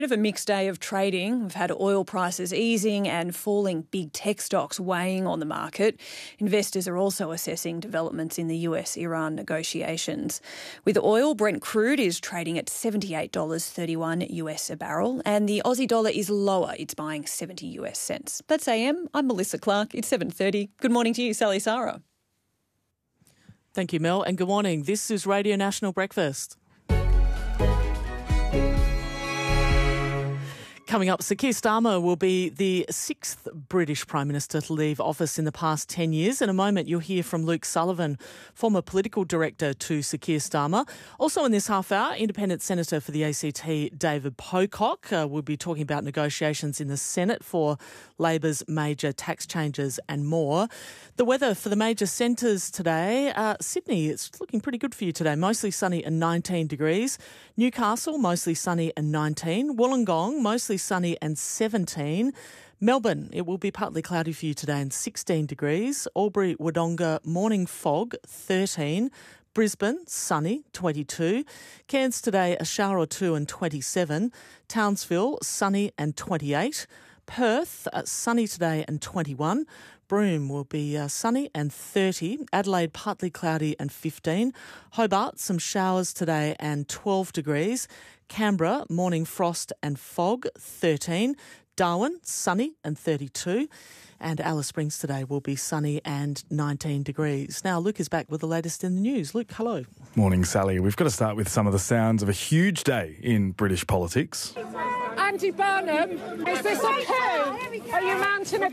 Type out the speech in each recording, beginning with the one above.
Bit of a mixed day of trading. We've had oil prices easing and falling big tech stocks weighing on the market. Investors are also assessing developments in the US-Iran negotiations. With oil, Brent crude is trading at $78.31 US a barrel, and the Aussie dollar is lower. It's buying 70 US cents. That's AM. I'm Melissa Clark. It's 7:30. Good morning to you, Sally Sara. Thank you, Mel, and good morning. This is Radio National Breakfast. Coming up, Sir Keir Starmer will be the sixth British Prime Minister to leave office in the past 10 years. In a moment, you'll hear from Luke Sullivan, former political director to Sir Keir Starmer. Also in this half hour, Independent Senator for the ACT, David Pocock, will be talking about negotiations in the Senate for Labor's major tax changes and more. The weather for the major centres today. Sydney, it's looking pretty good for you today. Mostly sunny and 19 degrees. Newcastle, mostly sunny and 19. Wollongong, mostly sunny and 17. Melbourne, it will be partly cloudy for you today and 16 degrees. Albury, Wodonga, morning fog, 13. Brisbane, sunny, 22. Cairns today, a shower or two and 27. Townsville, sunny and 28. Perth, sunny today and 21. Broome will be sunny and 30. Adelaide, partly cloudy and 15. Hobart, some showers today and 12 degrees. Canberra, morning frost and fog, 13. Darwin, sunny and 32. And Alice Springs today will be sunny and 19 degrees. Now, Luke is back with the latest in the news. Luke, hello. Morning, Sally. We've got to start with some of the sounds of a huge day in British politics. Andy Burnham, is this a coup? Are you mounting a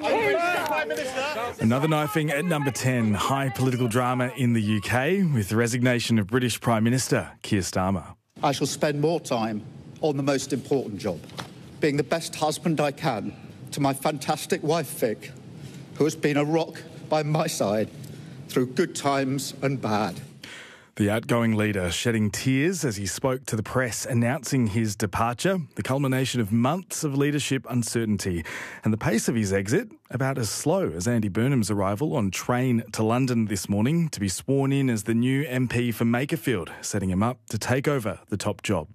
coup? Another knifing at number 10. High political drama in the UK with the resignation of British Prime Minister Keir Starmer. I shall spend more time on the most important job, being the best husband I can to my fantastic wife, Vic, who has been a rock by my side through good times and bad. The outgoing leader shedding tears as he spoke to the press announcing his departure, the culmination of months of leadership uncertainty, and the pace of his exit about as slow as Andy Burnham's arrival on train to London this morning to be sworn in as the new MP for Makerfield, setting him up to take over the top job.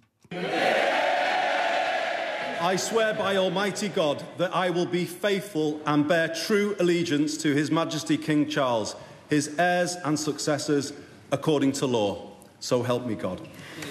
I swear by Almighty God that I will be faithful and bear true allegiance to His Majesty King Charles, his heirs and successors, according to law. So help me God.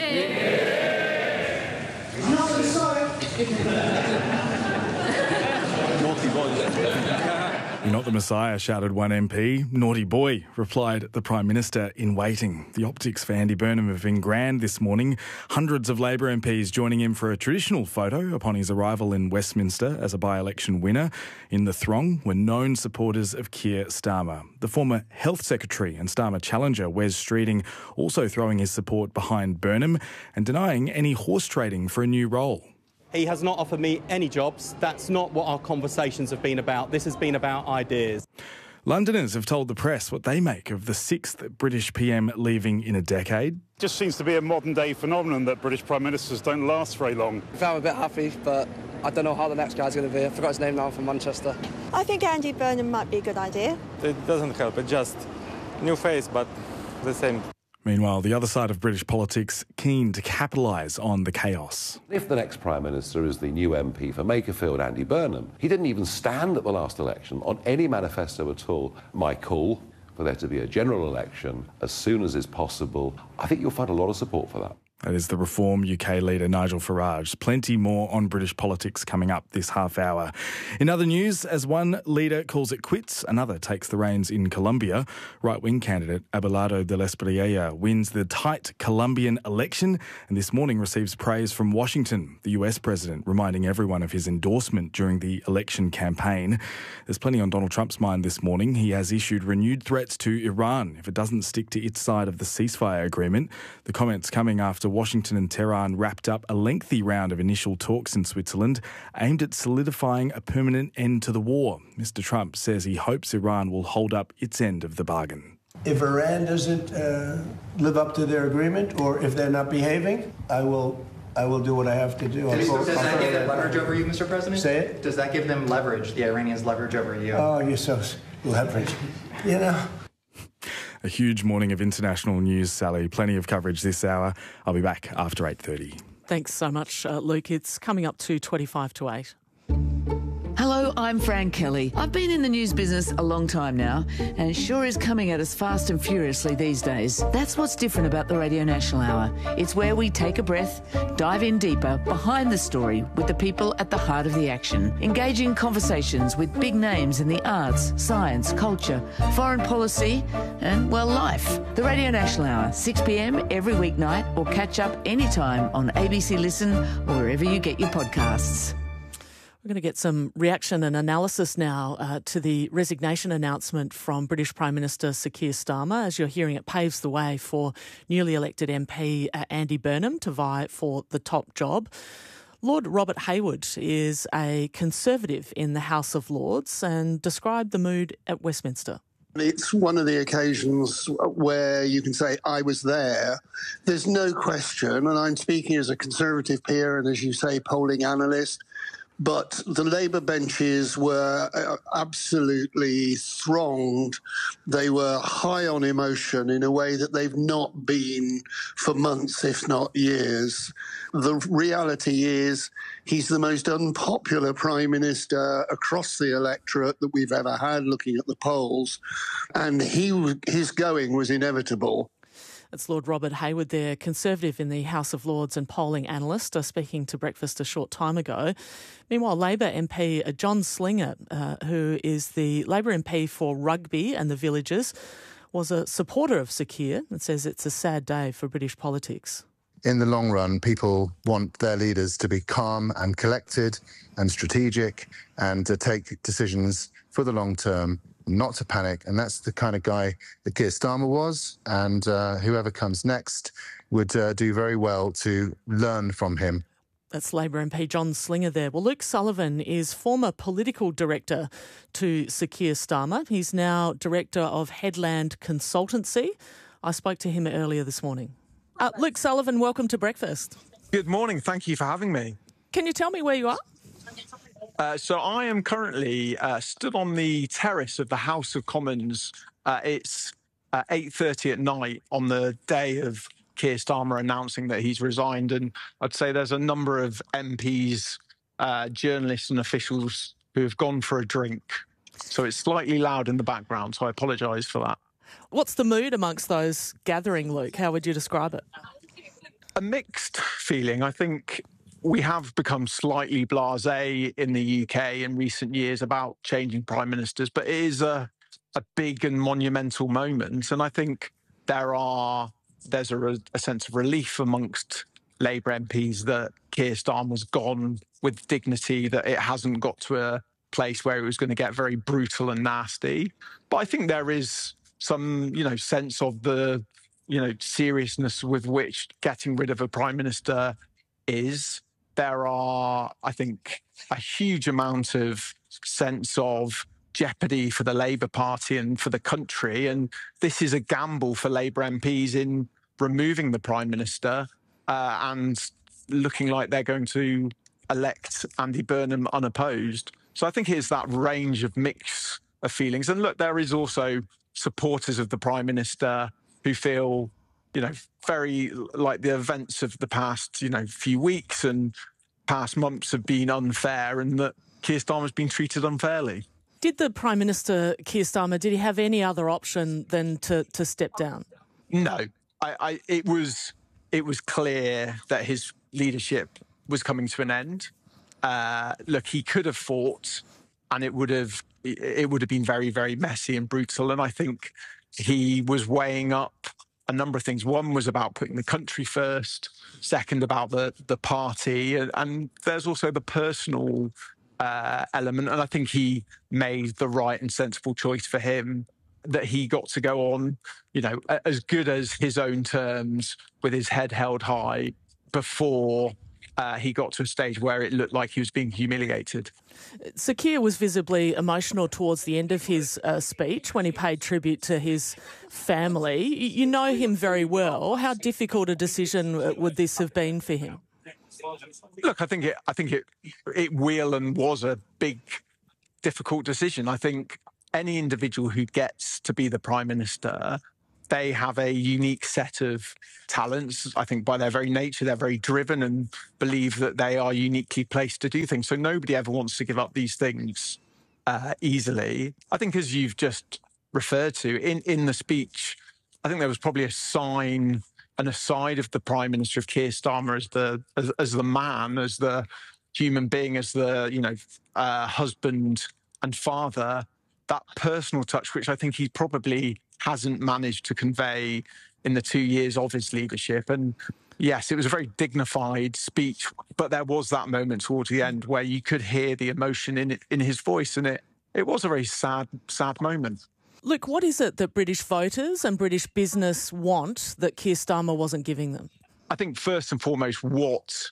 Naughty boy. You're not the Messiah, shouted one MP. Naughty boy, replied the Prime Minister in waiting. The optics for Andy Burnham have been grand this morning. Hundreds of Labor MPs joining him for a traditional photo upon his arrival in Westminster as a by-election winner. In the throng were known supporters of Keir Starmer. The former Health Secretary and Starmer challenger, Wes Streeting, also throwing his support behind Burnham and denying any horse trading for a new role. He has not offered me any jobs. That's not what our conversations have been about. This has been about ideas. Londoners have told the press what they make of the sixth British PM leaving in a decade. Just seems to be a modern-day phenomenon that British Prime Ministers don't last very long. I'm a bit happy, but I don't know how the next guy's going to be. I forgot his name now, from Manchester. I think Andy Burnham might be a good idea. It doesn't help. It's just new face, but the same. Meanwhile, the other side of British politics keen to capitalise on the chaos. If the next Prime Minister is the new MP for Makerfield, Andy Burnham, he didn't even stand at the last election on any manifesto at all. My call for there to be a general election as soon as is possible, I think you'll find a lot of support for that. That is the Reform UK leader Nigel Farage. Plenty more on British politics coming up this half hour. In other news, as one leader calls it quits, another takes the reins in Colombia. Right-wing candidate Abelardo de la Espriella wins the tight Colombian election and this morning receives praise from Washington, the US president, reminding everyone of his endorsement during the election campaign. There's plenty on Donald Trump's mind this morning. He has issued renewed threats to Iran if it doesn't stick to its side of the ceasefire agreement. The comments coming after Washington and Tehran wrapped up a lengthy round of initial talks in Switzerland aimed at solidifying a permanent end to the war. Mr. Trump says he hopes Iran will hold up its end of the bargain. If Iran doesn't live up to their agreement, or if they're not behaving, I will do what I have to do. Does that give them leverage over you, Mr. President? Say it? Does that give them leverage, the Iranians leverage over you? Oh, you're so leverage. You know? A huge morning of international news, Sally. Plenty of coverage this hour. I'll be back after 8:30. Thanks so much, Luke. It's coming up to 25 to 8. Hello, I'm Fran Kelly. I've been in the news business a long time now, and it sure is coming at us fast and furiously these days. That's what's different about the Radio National Hour. It's where we take a breath, dive in deeper behind the story with the people at the heart of the action, engaging conversations with big names in the arts, science, culture, foreign policy, and, well, life. The Radio National Hour, 6 p.m. every weeknight, or catch up anytime on ABC Listen or wherever you get your podcasts. We're going to get some reaction and analysis now to the resignation announcement from British Prime Minister Sir Keir Starmer. As you're hearing, it paves the way for newly elected MP Andy Burnham to vie for the top job. Lord Robert Hayward is a Conservative in the House of Lords and described the mood at Westminster. It's one of the occasions where you can say, I was there. There's no question, and I'm speaking as a Conservative peer and, as you say, polling analyst, but the Labour benches were absolutely thronged. They were high on emotion in a way that they've not been for months, if not years. The reality is he's the most unpopular Prime Minister across the electorate that we've ever had, looking at the polls, and his going was inevitable. It's Lord Robert Hayward there, Conservative in the House of Lords and polling analyst, speaking to Breakfast a short time ago. Meanwhile, Labor MP John Slinger, who is the Labor MP for Rugby and the Villages, was a supporter of Sir Keir and says it's a sad day for British politics. In the long run, people want their leaders to be calm and collected and strategic and to take decisions for the long term, not to panic. And that's the kind of guy that Keir Starmer was. And whoever comes next would do very well to learn from him. That's Labor MP John Slinger there. Well, Luke Sullivan is former political director to Sir Keir Starmer. He's now director of Headland Consultancy. I spoke to him earlier this morning. Luke Sullivan, welcome to Breakfast. Good morning. Thank you for having me. Can you tell me where you are? So I am currently stood on the terrace of the House of Commons. It's 8:30 at night on the day of Keir Starmer announcing that he's resigned. And I'd say there's a number of MPs, journalists and officials who have gone for a drink. So it's slightly loud in the background, so I apologise for that. What's the mood amongst those gathering, Luke? How would you describe it? A mixed feeling. I think we have become slightly blasé in the UK in recent years about changing prime ministers, but it is a big and monumental moment. And I think there's a sense of relief amongst Labour MPs that Keir Starmer's gone with dignity, that it hasn't got to a place where it was going to get very brutal and nasty. But I think there is some, sense of the, seriousness with which getting rid of a prime minister is. There are, I think, a huge amount of sense of jeopardy for the Labour Party and for the country. And this is a gamble for Labour MPs in removing the Prime Minister and looking like they're going to elect Andy Burnham unopposed. So I think it's that range of mix of feelings. And look, there is also supporters of the Prime Minister who feel, very like the events of the past, few weeks and past months have been unfair and that Keir Starmer's been treated unfairly. Did the Prime Minister, Keir Starmer, did he have any other option than to step down? No. It was clear that his leadership was coming to an end. Look, he could have fought and it would have been very, very messy and brutal. And I think he was weighing up a number of things. One was about putting the country first. Second, about the party. And there's also the personal element. And I think he made the right and sensible choice for him, that he got to go on, as good as his own terms with his head held high before he got to a stage where it looked like he was being humiliated. Sir Keir was visibly emotional towards the end of his speech when he paid tribute to his family. You know him very well. How difficult a decision would this have been for him? Look, I think it will and was a big, difficult decision. I think any individual who gets to be the Prime Minister, they have a unique set of talents. I think by their very nature, they're very driven and believe that they are uniquely placed to do things. So nobody ever wants to give up these things easily. I think, as you've just referred to, in the speech, I think there was probably a sign and a side of the Prime Minister of Keir Starmer as the man, as the human being, as the husband and father, that personal touch, which I think he probably hasn't managed to convey in the 2 years of his leadership. And yes, it was a very dignified speech, but there was that moment towards the end where you could hear the emotion in his voice, and it was a very sad moment. Luke, what is it that British voters and British business want that Keir Starmer wasn't giving them? I think first and foremost what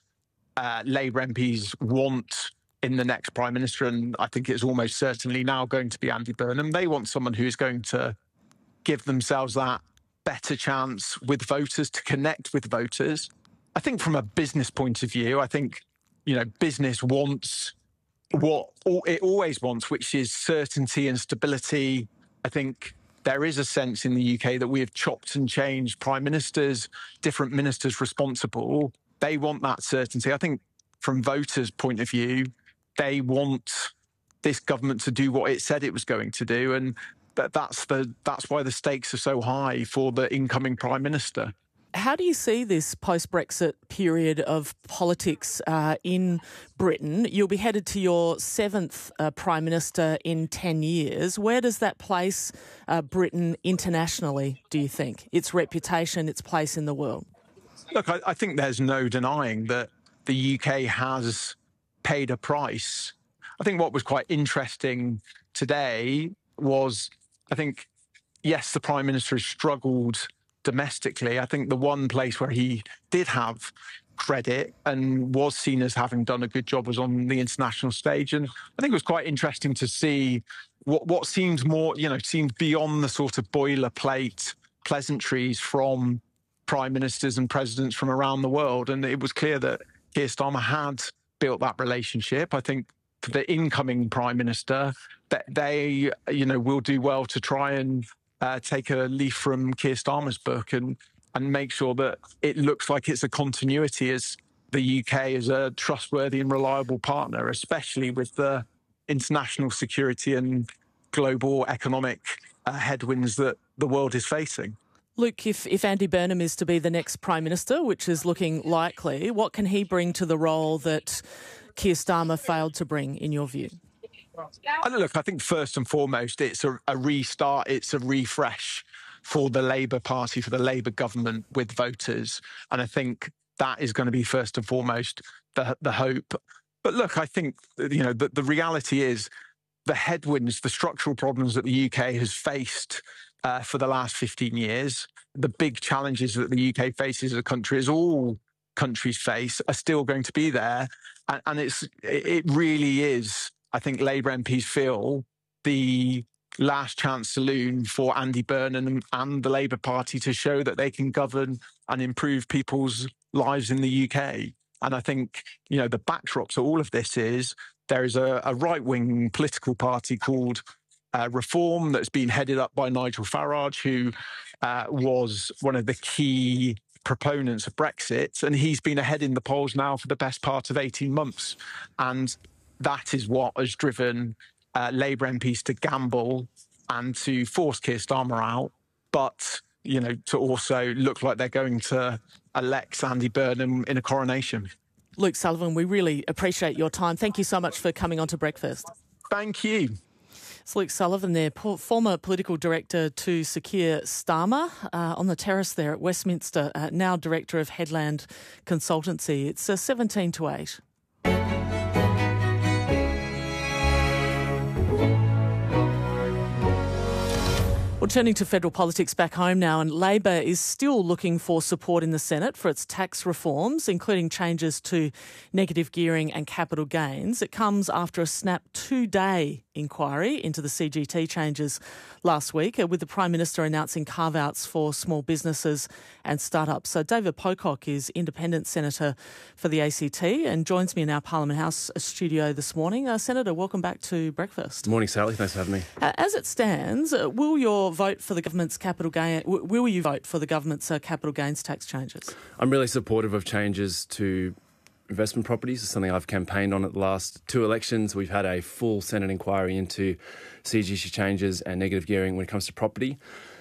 Labour MPs want in the next Prime Minister, and I think it's almost certainly now going to be Andy Burnham. They want someone who is going to give themselves that better chance with voters, to connect with voters. I think from a business point of view, I think, business wants what it always wants, which is certainty and stability. I think there is a sense in the UK that we have chopped and changed prime ministers, different ministers responsible. They want that certainty. I think from voters' point of view, they want this government to do what it said it was going to do, and that's why the stakes are so high for the incoming Prime Minister. How do you see this post-Brexit period of politics in Britain? You'll be headed to your 7th Prime Minister in 10 years. Where does that place Britain internationally, do you think? Its reputation, its place in the world? Look, I think there's no denying that the UK has paid a price. I think what was quite interesting today was, I think, yes, the Prime Minister has struggled domestically. I think the one place where he did have credit and was seen as having done a good job was on the international stage. And I think it was quite interesting to see what seems more, seems beyond the sort of boilerplate pleasantries from prime ministers and presidents from around the world. And it was clear that Keir Starmer had built that relationship. I think for the incoming Prime Minister, that they, will do well to try and take a leaf from Keir Starmer's book and make sure that it looks like it's a continuity as the UK is a trustworthy and reliable partner, especially with the international security and global economic headwinds that the world is facing. Luke, if Andy Burnham is to be the next Prime Minister, which is looking likely, what can he bring to the role that Keir Starmer failed to bring, in your view? Look, I think first and foremost, it's a restart, it's a refresh for the Labour Party, for the Labour government with voters. And I think that is going to be first and foremost the hope. But look, I think, the reality is the headwinds, the structural problems that the UK has faced for the last 15 years, the big challenges that the UK faces as a country, as all countries face, are still going to be there. And it really is, I think Labour MPs feel, the last chance saloon for Andy Burnham and the Labour Party to show that they can govern and improve people's lives in the UK. And I think, the backdrop to all of this is there is a right-wing political party called Reform that's been headed up by Nigel Farage, who was one of the key proponents of Brexit. And he's been ahead in the polls now for the best part of 18 months. And that is what has driven Labour MPs to gamble and to force Keir Starmer out, but, to also look like they're going to elect Andy Burnham in a coronation. Luke Sullivan, we really appreciate your time. Thank you so much for coming on to Breakfast. Thank you. It's Luke Sullivan there, former political director to Sir Keir Starmer on the terrace there at Westminster, now director of Headland Consultancy. It's 17 to 8. Well, turning to federal politics back home now, and Labor is still looking for support in the Senate for its tax reforms, including changes to negative gearing and capital gains. It comes after a snap 2-day inquiry into the CGT changes last week, with the Prime Minister announcing carve-outs for small businesses and startups. So David Pocock is Independent Senator for the ACT and joins me in our Parliament House studio this morning. Senator, welcome back to Breakfast. Good morning, Sally. Thanks for having me. As it stands, will your your vote for the government's capital gain? Will you vote for the government's capital gains tax changes? I'm really supportive of changes to investment properties. It's something I've campaigned on at the last 2 elections. We've had a full Senate inquiry into CGT changes and negative gearing when it comes to property.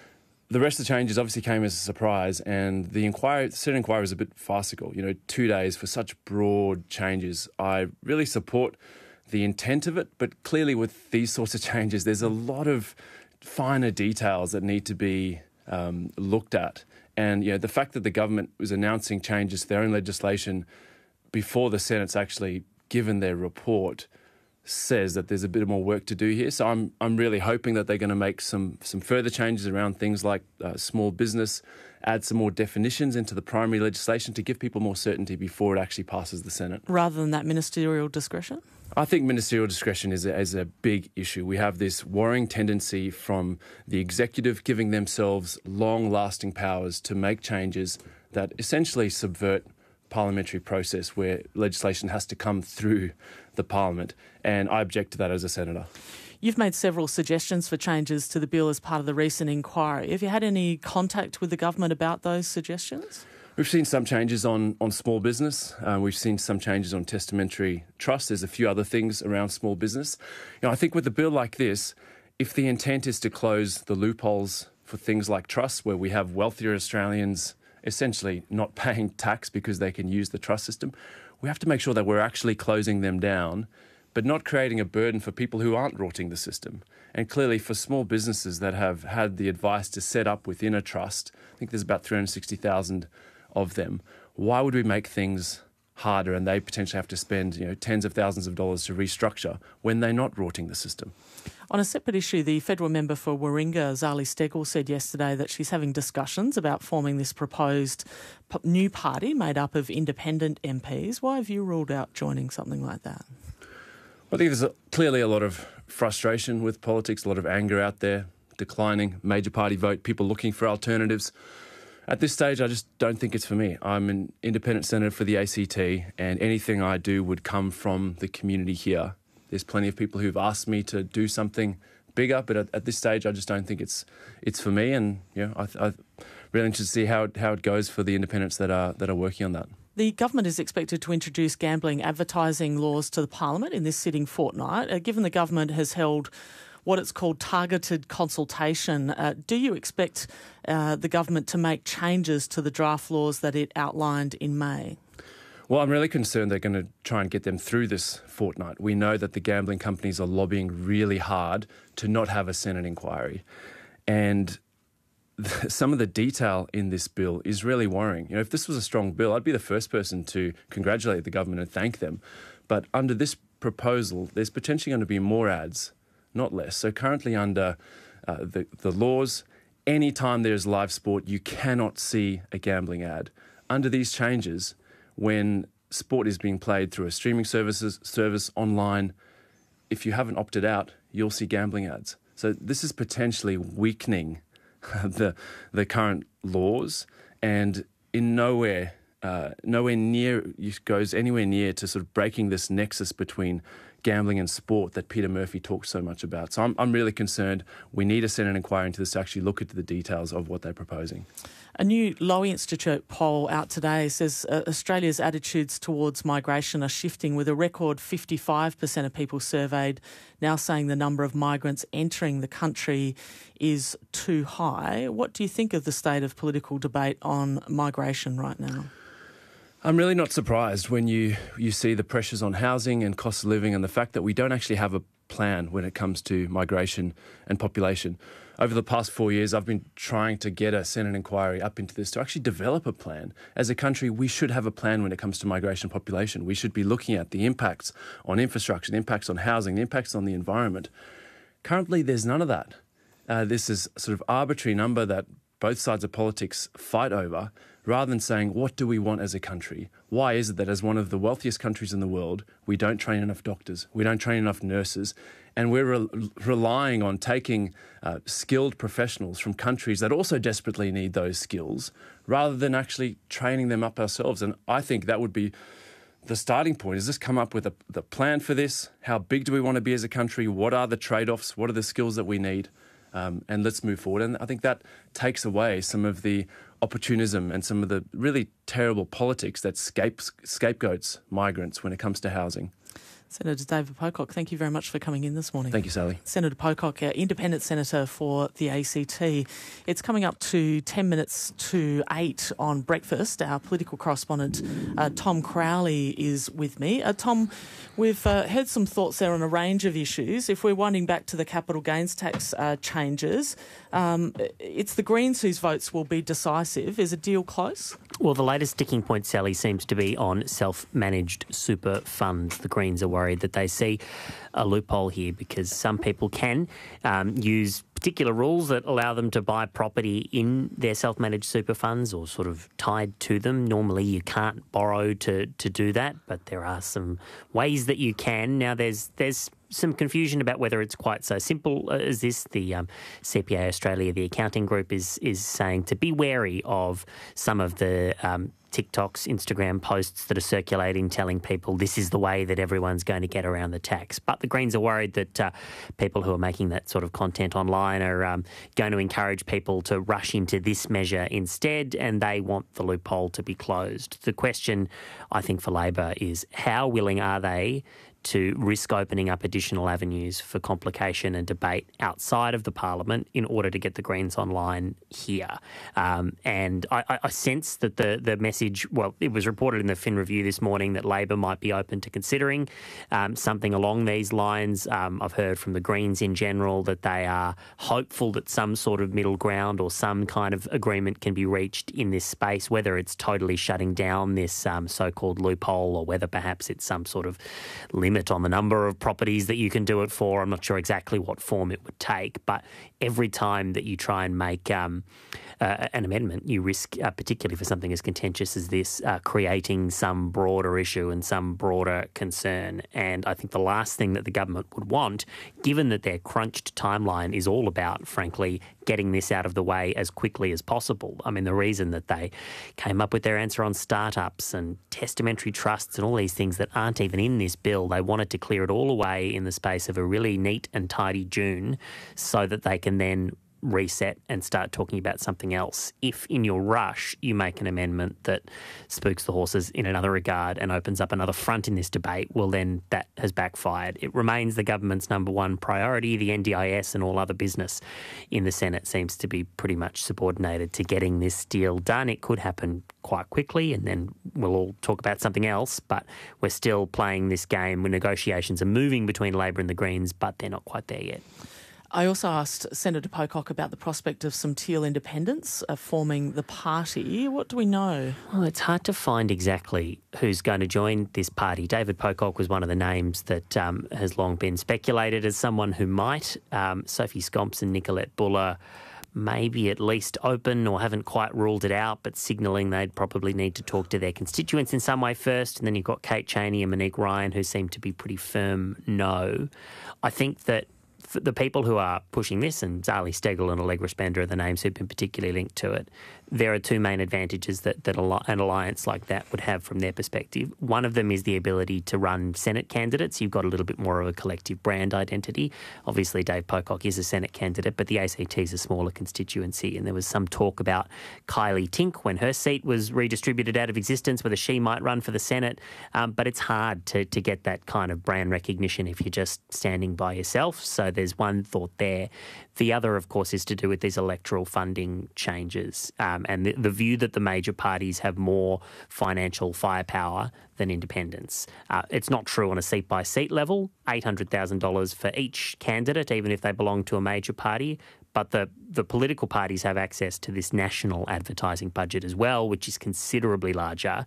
The rest of the changes obviously came as a surprise, and the Senate inquiry was a bit farcical. 2 days for such broad changes. I really support the intent of it, but clearly with these sorts of changes, there's a lot of finer details that need to be looked at. And the fact that the government was announcing changes to their own legislation before the Senate's actually given their report says that there's a bit more work to do here. So I'm really hoping that they're going to make some further changes around things like small business, add some more definitions into the primary legislation to give people more certainty before it actually passes the Senate. Rather than that ministerial discretion? I think ministerial discretion is a big issue. We have this worrying tendency from the executive giving themselves long-lasting powers to make changes that essentially subvert parliamentary process where legislation has to come through the parliament, and I object to that as a senator. You've made several suggestions for changes to the bill as part of the recent inquiry. Have you had any contact with the government about those suggestions? We've seen some changes on small business. We've seen some changes on testamentary trust. There's a few other things around small business. I think with a bill like this, if the intent is to close the loopholes for things like trusts, where we have wealthier Australians essentially not paying tax because they can use the trust system, we have to make sure that we're actually closing them down, but not creating a burden for people who aren't rorting the system. And clearly for small businesses that have had the advice to set up within a trust, I think there's about 360,000 of them, why would we make things harder and they potentially have to spend tens of thousands of dollars to restructure when they're not rorting the system? On a separate issue, the federal member for Warringah, Zali Steggall, said yesterday that she's having discussions about forming this proposed new party made up of independent MPs. Why have you ruled out joining something like that? I think there's clearly a lot of frustration with politics, a lot of anger out there, declining major party vote, people looking for alternatives. At this stage, I just don't think it's for me. I'm an independent senator for the ACT, and anything I do would come from the community here. There's plenty of people who've asked me to do something bigger, but at this stage, I just don't think it's for me. And I'm really interested to see how it goes for the independents that are working on that. The government is expected to introduce gambling advertising laws to the Parliament in this sitting fortnight. Given the government has held what it's called targeted consultation, do you expect the government to make changes to the draft laws that it outlined in May? Well, I'm really concerned they're going to try and get them through this fortnight. We know that the gambling companies are lobbying really hard to not have a Senate inquiry. And some of the detail in this bill is really worrying. If this was a strong bill, I'd be the first person to congratulate the government and thank them. But under this proposal, there's potentially going to be more ads, not less. So currently under the laws, any time there's live sport, you cannot see a gambling ad. Under these changes, when sport is being played through a streaming service online, if you haven't opted out, you'll see gambling ads. So this is potentially weakening the current laws, and in nowhere near goes anywhere near to sort of breaking this nexus between gambling and sport that Peter Murphy talks so much about. So I'm really concerned. We need a Senate inquiry into this to actually look into the details of what they're proposing. A new Lowy Institute poll out today says Australia's attitudes towards migration are shifting, with a record 55% of people surveyed now saying the number of migrants entering the country is too high. What do you think of the state of political debate on migration right now? I'm really not surprised when you see the pressures on housing and cost of living and the fact that we don't actually have a plan when it comes to migration and population. Over the past 4 years, I've been trying to get a Senate inquiry up into this to actually develop a plan. As a country, we should have a plan when it comes to migration and population. We should be looking at the impacts on infrastructure, the impacts on housing, the impacts on the environment. Currently, there's none of that. This is a sort of arbitrary number that both sides of politics fight over, rather than saying, what do we want as a country? Why is it that as one of the wealthiest countries in the world, we don't train enough doctors, we don't train enough nurses, and we're relying on taking skilled professionals from countries that also desperately need those skills, rather than actually training them up ourselves? And I think that would be the starting point, is just come up with the plan for this. How big do we want to be as a country? What are the trade-offs? What are the skills that we need? and let's move forward. And I think that takes away some of the opportunism and some of the really terrible politics that scapegoats migrants when it comes to housing. Senator David Pocock, thank you very much for coming in this morning. Thank you, Sally. Senator Pocock, independent senator for the ACT. It's coming up to 10 minutes to 8 on breakfast. Our political correspondent, Tom Crowley, is with me. Tom, we've heard some thoughts there on a range of issues. If we're winding back to the capital gains tax changes, it's the Greens whose votes will be decisive. Is a deal close? Well, the latest sticking point, Sally, seems to be on self-managed super funds. The Greens are worried that they see a loophole here because some people can use particular rules that allow them to buy property in their self-managed super funds or sort of tied to them. Normally you can't borrow to do that, but there are some ways that you can. Now there's some confusion about whether it's quite so simple as this. The CPA Australia, the accounting group, is saying to be wary of some of the TikToks, Instagram posts that are circulating telling people this is the way that everyone's going to get around the tax. But the Greens are worried that people who are making that sort of content online are going to encourage people to rush into this measure instead, and they want the loophole to be closed. The question, I think, for Labor is how willing are they to risk opening up additional avenues for complication and debate outside of the Parliament in order to get the Greens online here. And I sense that the message, well, it was reported in the Fin Review this morning that Labor might be open to considering something along these lines. I've heard from the Greens in general that they are hopeful that some sort of middle ground or some kind of agreement can be reached in this space, whether it's totally shutting down this so-called loophole or whether perhaps it's some sort of limit on the number of properties that you can do it for. I'm not sure exactly what form it would take, but every time that you try and make an amendment, you risk, particularly for something as contentious as this, creating some broader issue and some broader concern. And I think the last thing that the government would want, given that their crunched timeline is all about, frankly, getting this out of the way as quickly as possible. I mean, the reason that they came up with their answer on startups and testamentary trusts and all these things that aren't even in this bill, they wanted to clear it all away in the space of a really neat and tidy June so that they can then reset and start talking about something else. If in your rush you make an amendment that spooks the horses in another regard and opens up another front in this debate, well then that has backfired. It remains the government's number one priority. The NDIS and all other business in the Senate seems to be pretty much subordinated to getting this deal done. It could happen quite quickly and then we'll all talk about something else, but we're still playing this game where negotiations are moving between Labor and the Greens, but they're not quite there yet. I also asked Senator Pocock about the prospect of some Teal independents forming the party. What do we know? Well, it's hard to find exactly who's going to join this party. David Pocock was one of the names that has long been speculated as someone who might. Sophie Scomps and Nicolette Buller maybe at least open or haven't quite ruled it out, but signalling they'd probably need to talk to their constituents in some way first. And then you've got Kate Chaney and Monique Ryan who seem to be pretty firm no. I think that for the people who are pushing this, and Zali Steggall and Allegra Spender are the names who've been particularly linked to it, there are two main advantages that an alliance like that would have from their perspective. One of them is the ability to run Senate candidates. You've got a little bit more of a collective brand identity. Obviously, Dave Pocock is a Senate candidate, but the ACT is a smaller constituency, and there was some talk about Kylie Tink when her seat was redistributed out of existence, whether she might run for the Senate. But it's hard to get that kind of brand recognition if you're just standing by yourself. So there's one thought there. The other, of course, is to do with these electoral funding changes and the view that the major parties have more financial firepower than independents. It's not true on a seat-by-seat level, $800,000 for each candidate, even if they belong to a major party. But the political parties have access to this national advertising budget as well, which is considerably larger.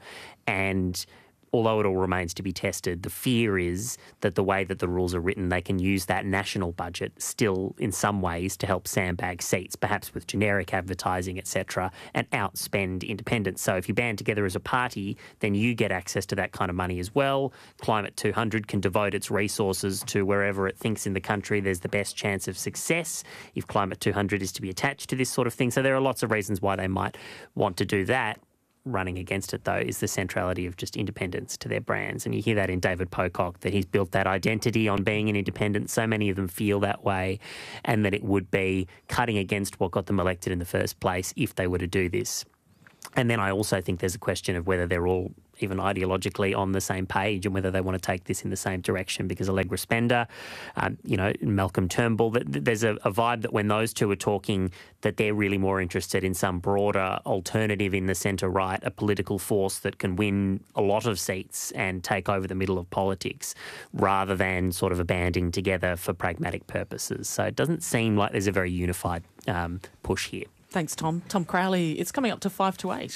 And although it all remains to be tested, the fear is that the way that the rules are written, they can use that national budget still in some ways to help sandbag seats, perhaps with generic advertising, etc., and outspend independents. So if you band together as a party, then you get access to that kind of money as well. Climate 200 can devote its resources to wherever it thinks in the country there's the best chance of success if Climate 200 is to be attached to this sort of thing. So there are lots of reasons why they might want to do that. running against it, though, is the centrality of just independence to their brands. And you hear that in David Pocock, that he's built that identity on being an independent. So many of them feel that way, and that it would be cutting against what got them elected in the first place if they were to do this. And then I also think there's a question of whether they're all even ideologically on the same page and whether they want to take this in the same direction, because Allegra Spender, Malcolm Turnbull, there's a vibe that when those two are talking, that they're really more interested in some broader alternative in the centre-right, a political force that can win a lot of seats and take over the middle of politics, rather than sort of a banding together for pragmatic purposes. So it doesn't seem like there's a very unified push here. Thanks, Tom. Tom Crowley, it's coming up to 5 to 8.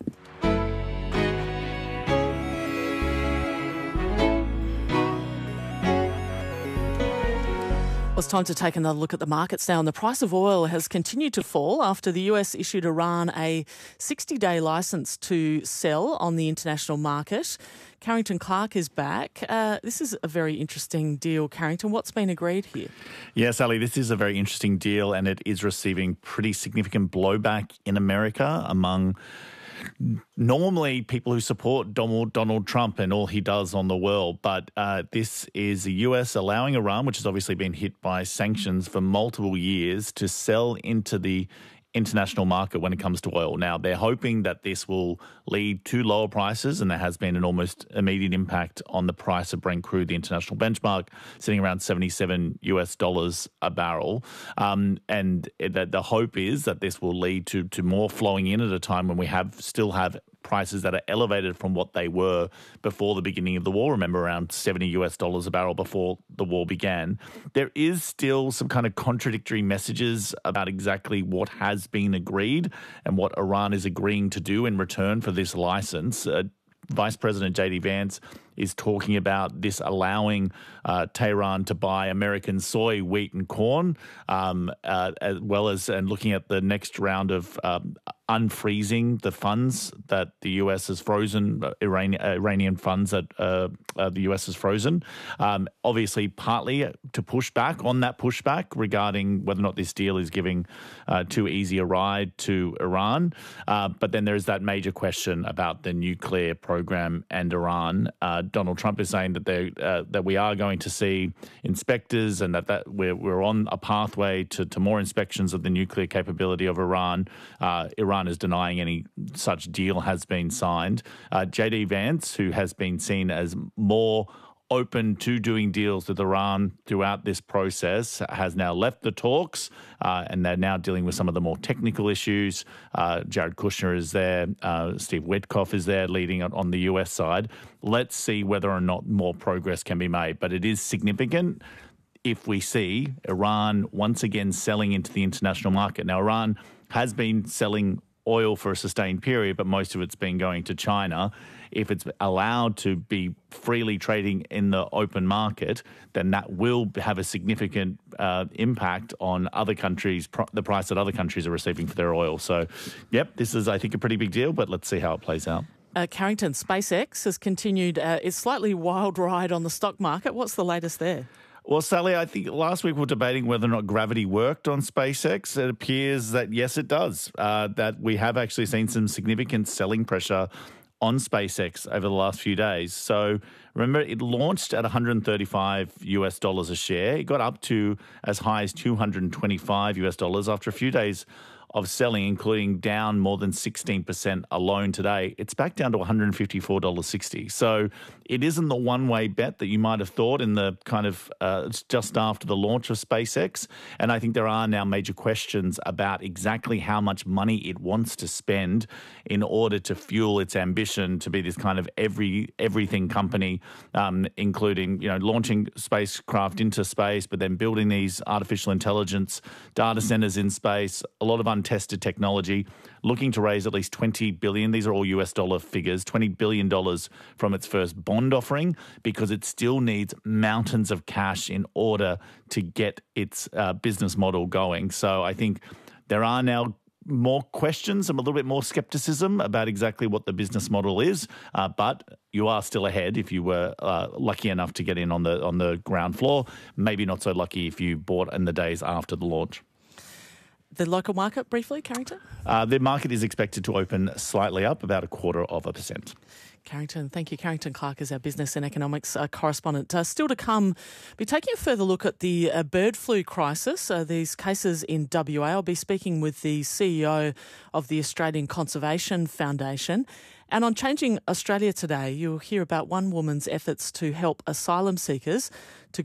Well, it's time to take another look at the markets now. And the price of oil has continued to fall after the US issued Iran a 60-day licence to sell on the international market. Carrington Clark is back. This is a very interesting deal, Carrington. What's been agreed here? Yes, Ali, this is a very interesting deal, and it is receiving pretty significant blowback in America among normally people who support Donald Trump and all he does on the world. But this is the US allowing Iran, which has obviously been hit by sanctions for multiple years, to sell into the international market when it comes to oil. Now, they're hoping that this will lead to lower prices, and there has been an almost immediate impact on the price of Brent crude, the international benchmark, sitting around $77 a barrel. And the hope is that this will lead to more flowing in at a time when we still have prices that are elevated from what they were before the beginning of the war. Remember, around $70 a barrel before the war began. There is still some kind of contradictory messages about exactly what has been agreed and what Iran is agreeing to do in return for this license. Vice President J.D. Vance is talking about this allowing Tehran to buy American soy, wheat and corn, as well as and looking at the next round of unfreezing the funds that the US has frozen, Iranian funds that the US has frozen. Obviously, partly to push back on that pushback regarding whether or not this deal is giving too easy a ride to Iran. But then there is that major question about the nuclear program and Iran. Donald Trump is saying that we are going to see inspectors and that we're on a pathway to more inspections of the nuclear capability of Iran. Iran is denying any such deal has been signed. J.D. Vance, who has been seen as more open to doing deals with Iran throughout this process, has now left the talks, and they're now dealing with some of the more technical issues. Jared Kushner is there. Steve Witkoff is there leading on the US side. Let's see whether or not more progress can be made. But it is significant if we see Iran once again selling into the international market. Now, Iran has been selling oil for a sustained period, but most of it's been going to China. If it's allowed to be freely trading in the open market, then that will have a significant impact on other countries, the price that other countries are receiving for their oil. So, yep, this is, I think, a pretty big deal, but let's see how it plays out. Carrington, SpaceX has continued its slightly wild ride on the stock market. What's the latest there? Well, Sally, I think last week we were debating whether or not gravity worked on SpaceX. It appears that, yes, it does, that we have actually seen some significant selling pressure on SpaceX over the last few days. So remember, it launched at $135 a share. It got up to as high as $225 after a few days of selling, including down more than 16% alone today. It's back down to $154.60. So it isn't the one-way bet that you might have thought in the kind of just after the launch of SpaceX. And I think there are now major questions about exactly how much money it wants to spend in order to fuel its ambition to be this kind of everything company, including, launching spacecraft into space, but then building these artificial intelligence data centers in space, a lot of untested technology, looking to raise at least $20 billion. These are all US dollar figures, $20 billion from its first bond offering, because it still needs mountains of cash in order to get its business model going. So I think there are now more questions and a little bit more skepticism about exactly what the business model is, but you are still ahead if you were lucky enough to get in on the ground floor. Maybe not so lucky if you bought in the days after the launch. the local market briefly, Carrington? The market is expected to open slightly up, about 0.25%. Carrington, thank you. Carrington Clark is our business and economics correspondent. Still to come, be taking a further look at the bird flu crisis, these cases in WA. I'll be speaking with the CEO of the Australian Conservation Foundation. And on Changing Australia today, you'll hear about one woman's efforts to help asylum seekers to